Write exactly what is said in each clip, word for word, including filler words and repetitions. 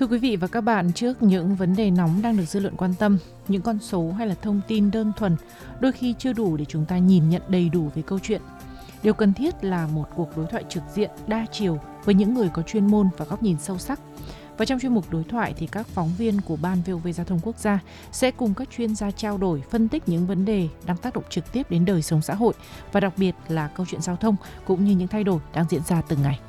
Thưa quý vị và các bạn, trước những vấn đề nóng đang được dư luận quan tâm, những con số hay là thông tin đơn thuần đôi khi chưa đủ để chúng ta nhìn nhận đầy đủ về câu chuyện. Điều cần thiết là một cuộc đối thoại trực diện, đa chiều với những người có chuyên môn và góc nhìn sâu sắc. Và trong chuyên mục đối thoại thì các phóng viên của Ban vê o vê Giao thông Quốc gia sẽ cùng các chuyên gia trao đổi, phân tích những vấn đề đang tác động trực tiếp đến đời sống xã hội và đặc biệt là câu chuyện giao thông cũng như những thay đổi đang diễn ra từng ngày.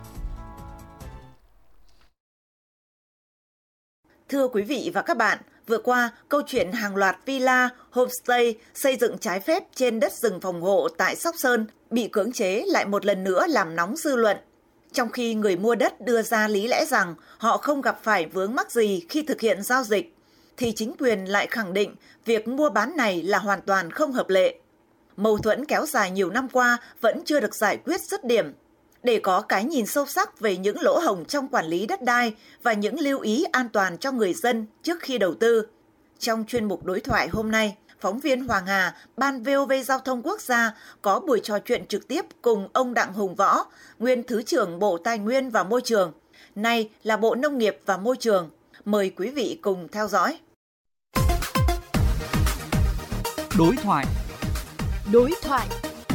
Thưa quý vị và các bạn, vừa qua, câu chuyện hàng loạt villa, homestay xây dựng trái phép trên đất rừng phòng hộ tại Sóc Sơn bị cưỡng chế lại một lần nữa làm nóng dư luận. Trong khi người mua đất đưa ra lý lẽ rằng họ không gặp phải vướng mắc gì khi thực hiện giao dịch, thì chính quyền lại khẳng định việc mua bán này là hoàn toàn không hợp lệ. Mâu thuẫn kéo dài nhiều năm qua vẫn chưa được giải quyết dứt điểm. Để có cái nhìn sâu sắc về những lỗ hổng trong quản lý đất đai và những lưu ý an toàn cho người dân trước khi đầu tư, trong chuyên mục đối thoại hôm nay, phóng viên Hoàng Hà, Ban vê o vê Giao thông Quốc gia có buổi trò chuyện trực tiếp cùng ông Đặng Hùng Võ, nguyên Thứ trưởng Bộ Tài nguyên và Môi trường, nay là Bộ Nông nghiệp và Môi trường. Mời quý vị cùng theo dõi. Đối thoại. Đối thoại.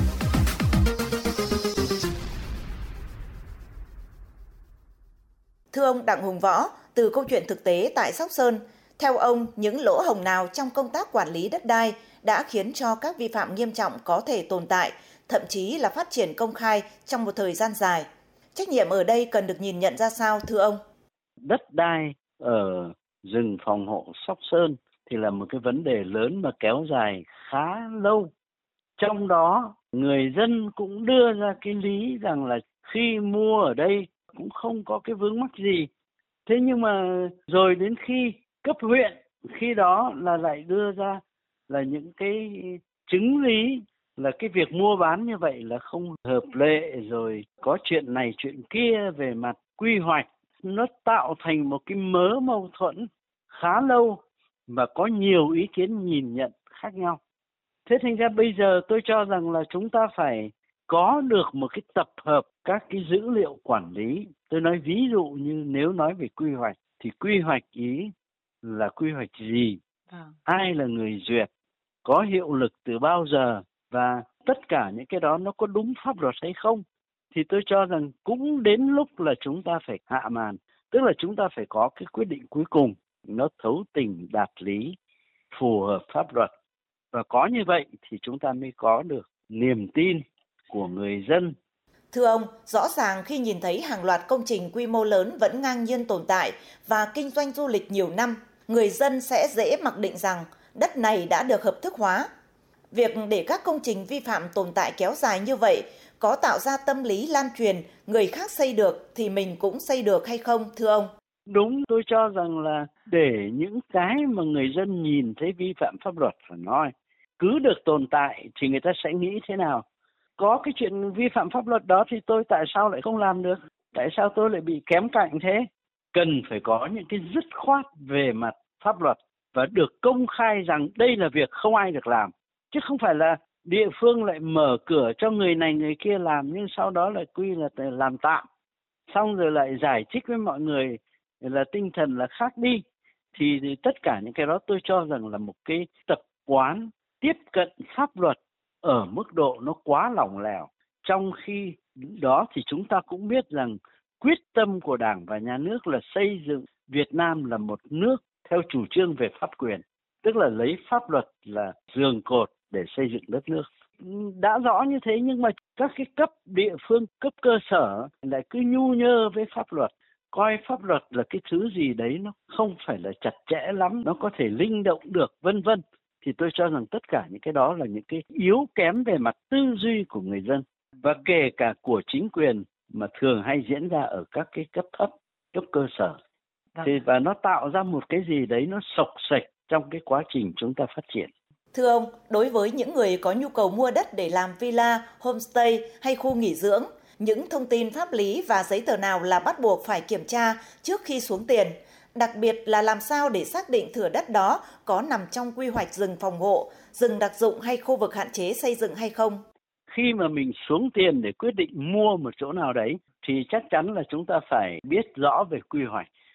Thưa ông Đặng Hùng Võ, từ câu chuyện thực tế tại Sóc Sơn, theo ông, những lỗ hổng nào trong công tác quản lý đất đai đã khiến cho các vi phạm nghiêm trọng có thể tồn tại, thậm chí là phát triển công khai trong một thời gian dài? Trách nhiệm ở đây cần được nhìn nhận ra sao, thưa ông? Đất đai ở rừng phòng hộ Sóc Sơn thì là một cái vấn đề lớn mà kéo dài khá lâu. Trong đó, người dân cũng đưa ra cái lý rằng là khi mua ở đây cũng không có cái vướng mắc gì. Thế nhưng mà rồi đến khi cấp huyện, khi đó là lại đưa ra là những cái chứng lý là cái việc mua bán như vậy là không hợp lệ, rồi có chuyện này chuyện kia về mặt quy hoạch. Nó tạo thành một cái mớ mâu thuẫn khá lâu và có nhiều ý kiến nhìn nhận khác nhau. Thế thành ra bây giờ tôi cho rằng là chúng ta phải có được một cái tập hợp các cái dữ liệu quản lý. Tôi nói ví dụ như nếu nói về quy hoạch thì quy hoạch ý là quy hoạch gì, à. ai là người duyệt, có hiệu lực từ bao giờ và tất cả những cái đó nó có đúng pháp luật hay không. Thì tôi cho rằng cũng đến lúc là chúng ta phải hạ màn, tức là chúng ta phải có cái quyết định cuối cùng nó thấu tình đạt lý, phù hợp pháp luật. Và có như vậy thì chúng ta mới có được niềm tin của người dân. Thưa ông, rõ ràng khi nhìn thấy hàng loạt công trình quy mô lớn vẫn ngang nhiên tồn tại và kinh doanh du lịch nhiều năm, người dân sẽ dễ mặc định rằng đất này đã được hợp thức hóa. Việc để các công trình vi phạm tồn tại kéo dài như vậy có tạo ra tâm lý lan truyền người khác xây được thì mình cũng xây được hay không, thưa ông? Đúng, tôi cho rằng là để những cái mà người dân nhìn thấy vi phạm pháp luật phải nói cứ được tồn tại thì người ta sẽ nghĩ thế nào? Có cái chuyện vi phạm pháp luật đó thì tôi tại sao lại không làm được? Tại sao tôi lại bị kém cạnh thế? Cần phải có những cái dứt khoát về mặt pháp luật và được công khai rằng đây là việc không ai được làm. Chứ không phải là địa phương lại mở cửa cho người này người kia làm nhưng sau đó lại quy là làm tạm. Xong rồi lại giải thích với mọi người là tinh thần là khác đi. Thì, thì tất cả những cái đó tôi cho rằng là một cái tập quán tiếp cận pháp luật ở mức độ nó quá lỏng lẻo. Trong khi đó thì chúng ta cũng biết rằng quyết tâm của Đảng và Nhà nước là xây dựng Việt Nam là một nước theo chủ trương về pháp quyền, tức là lấy pháp luật là giường cột để xây dựng đất nước. Đã rõ như thế nhưng mà các cái cấp địa phương, cấp cơ sở lại cứ nhu nhơ với pháp luật, coi pháp luật là cái thứ gì đấy nó không phải là chặt chẽ lắm, nó có thể linh động được, vân vân. Thì tôi cho rằng tất cả những cái đó là những cái yếu kém về mặt tư duy của người dân và kể cả của chính quyền mà thường hay diễn ra ở các cái cấp thấp, cấp cơ sở. Thì và nó tạo ra một cái gì đấy nó sộc sạch trong cái quá trình chúng ta phát triển. Thưa ông, đối với những người có nhu cầu mua đất để làm villa, homestay hay khu nghỉ dưỡng, những thông tin pháp lý và giấy tờ nào là bắt buộc phải kiểm tra trước khi xuống tiền? Đặc biệt là làm sao để xác định thửa đất đó có nằm trong quy hoạch rừng phòng hộ, rừng đặc dụng hay khu vực hạn chế xây dựng hay không? Khi mà mình xuống tiền để quyết định mua một chỗ nào đấy thì chắc chắn là chúng ta phải biết rõ về quy hoạch.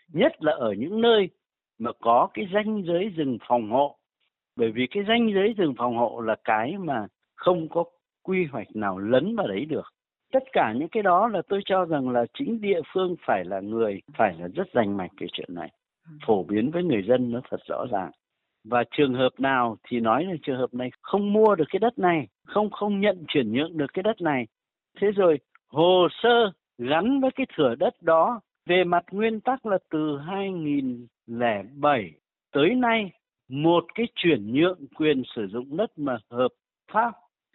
nhất là ở những nơi mà có cái ranh giới rừng phòng hộ. Bởi vì cái ranh giới rừng phòng hộ là cái mà không có quy hoạch nào lấn vào đấy được. Tất cả những cái đó là tôi cho rằng là chính địa phương phải là người, phải là rất rành mạch cái chuyện này. Phổ biến với người dân nó thật rõ ràng. Và trường hợp nào thì nói là trường hợp này không mua được cái đất này, không không nhận chuyển nhượng được cái đất này. Thế rồi hồ sơ gắn với cái thửa đất đó về mặt nguyên tắc là từ hai nghìn lẻ bảy tới nay, một cái chuyển nhượng quyền sử dụng đất mà hợp pháp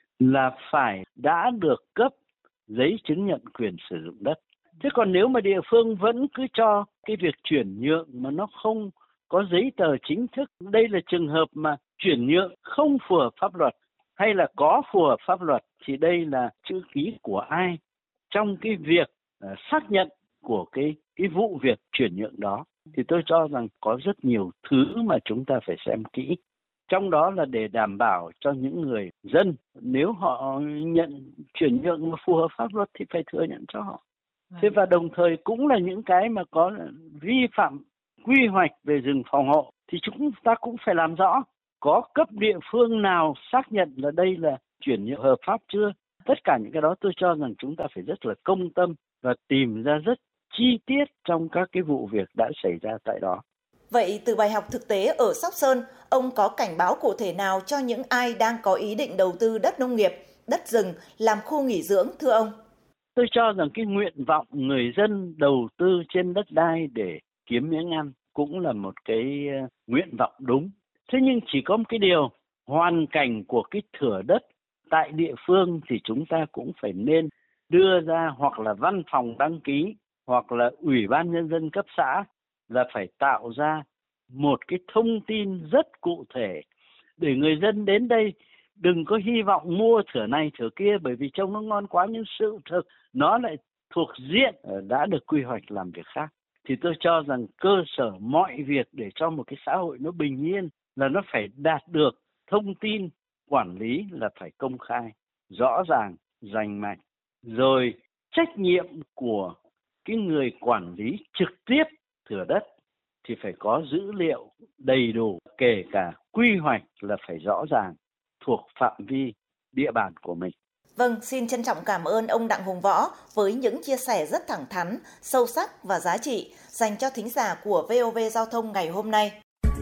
là phải đã được cấp giấy chứng nhận quyền sử dụng đất. Thế còn nếu mà địa phương vẫn cứ cho cái việc chuyển nhượng mà nó không có giấy tờ chính thức, đây là trường hợp mà chuyển nhượng không phù hợp pháp luật hay là có phù hợp pháp luật, thì đây là chữ ký của ai trong cái việc uh, xác nhận của cái cái vụ việc chuyển nhượng đó. Thì tôi cho rằng có rất nhiều thứ mà chúng ta phải xem kỹ. Trong đó là để đảm bảo cho những người dân, nếu họ nhận chuyển nhượng mà phù hợp pháp luật thì phải thừa nhận cho họ. Thế và đồng thời cũng là những cái mà có vi phạm quy hoạch về rừng phòng hộ thì chúng ta cũng phải làm rõ. Có cấp địa phương nào xác nhận là đây là chuyển nhượng hợp pháp chưa? Tất cả những cái đó tôi cho rằng chúng ta phải rất là công tâm và tìm ra rất chi tiết trong các cái vụ việc đã xảy ra tại đó. Vậy từ bài học thực tế ở Sóc Sơn, ông có cảnh báo cụ thể nào cho những ai đang có ý định đầu tư đất nông nghiệp, đất rừng làm khu nghỉ dưỡng thưa ông? Tôi cho rằng cái nguyện vọng người dân đầu tư trên đất đai để kiếm miếng ăn cũng là một cái nguyện vọng đúng. Thế nhưng chỉ có một cái điều, hoàn cảnh của cái thửa đất tại địa phương thì chúng ta cũng phải nên đưa ra, hoặc là văn phòng đăng ký hoặc là ủy ban nhân dân cấp xã là phải tạo ra một cái thông tin rất cụ thể để người dân đến đây đừng có hy vọng mua thửa này thửa kia bởi vì trông nó ngon quá, nhưng sự thực nó lại thuộc diện đã được quy hoạch làm việc khác. Thì tôi cho rằng cơ sở mọi việc để cho một cái xã hội nó bình yên là nó phải đạt được thông tin quản lý là phải công khai, rõ ràng, rành mạch. Rồi trách nhiệm của cái người quản lý trực tiếp thửa đất thì phải có dữ liệu đầy đủ, kể cả quy hoạch là phải rõ ràng, thuộc phạm vi địa bàn của mình. Vâng, xin trân trọng cảm ơn ông Đặng Hùng Võ với những chia sẻ rất thẳng thắn, sâu sắc và giá trị dành cho thính giả của vê o vê Giao thông ngày hôm nay.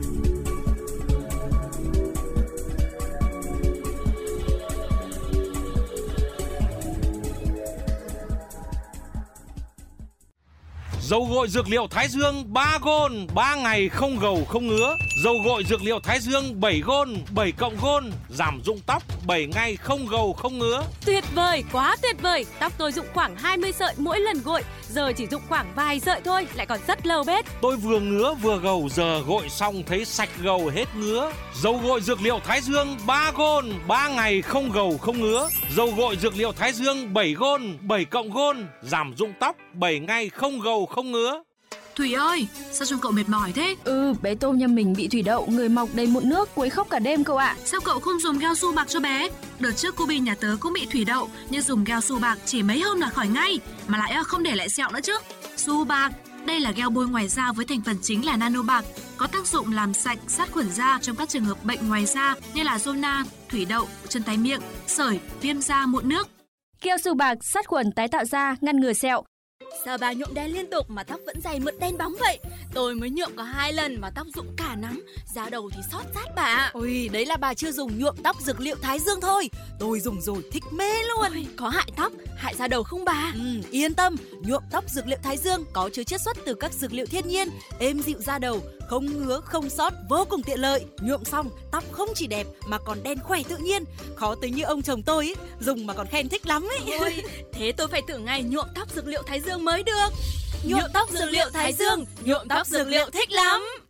Dầu gội dược liệu Thái Dương ba gôn, ba ngày không gầu không ngứa. Dầu gội dược liệu Thái Dương bảy gôn, bảy cộng gôn, giảm rụng tóc bảy ngày không gầu không ngứa. Tuyệt vời, quá tuyệt vời. Tóc tôi rụng khoảng hai mươi sợi mỗi lần gội, giờ chỉ rụng khoảng vài sợi thôi, lại còn rất lâu bết. Tôi vừa ngứa vừa gầu, giờ gội xong thấy sạch gầu hết ngứa. Dầu gội dược liệu Thái Dương ba gôn, ba ngày không gầu không ngứa. Dầu gội dược liệu Thái Dương bảy gôn, bảy cộng gôn, giảm rụng tóc bảy ngày không gầu không ngứa. Thủy ơi, sao trông cậu mệt mỏi thế? Ừ, bé Tôm nhà mình bị thủy đậu, người mọc đầy mụn nước, quấy khóc cả đêm cậu ạ. Sao cậu không dùng gel su bạc cho bé? Đợt trước cô Bi nhà tớ cũng bị thủy đậu, nhưng dùng gel su bạc chỉ mấy hôm là khỏi ngay, mà lại không để lại sẹo nữa chứ. Su bạc, đây là gel bôi ngoài da với thành phần chính là nano bạc, có tác dụng làm sạch, sát khuẩn da trong các trường hợp bệnh ngoài da như là zona, thủy đậu, chân tay miệng, sởi, viêm da, mụn nước. Gel su bạc sát khuẩn tái tạo da, ngăn ngừa sẹo. Sao bà nhuộm đen liên tục mà tóc vẫn dày mượt đen bóng vậy? Tôi mới nhuộm có hai lần mà tóc rụng cả nắm, da đầu thì xót rát bà. Ôi, đấy là bà chưa dùng nhuộm tóc dược liệu Thái Dương thôi. Tôi dùng rồi thích mê luôn. Ôi, có hại tóc, hại da đầu không bà? Ừ, yên tâm, nhuộm tóc dược liệu Thái Dương có chứa chiết xuất từ các dược liệu thiên nhiên, êm dịu da đầu, không ngứa, không xót, vô cùng tiện lợi. Nhuộm xong, tóc không chỉ đẹp mà còn đen khỏe tự nhiên. Khó tới như ông chồng tôi ấy, dùng mà còn khen thích lắm ấy. Ôi, thế tôi phải thử ngày nhuộm tóc dược liệu Thái Dương mới được. Nhuộm tóc dược liệu Thái Dương, nhuộm tóc dược liệu thích lắm.